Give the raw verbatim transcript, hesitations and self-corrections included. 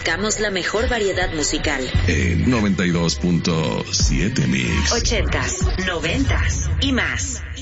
Buscamos la mejor variedad musical. En noventa y dos punto siete Mix. Ochentas, noventas y más.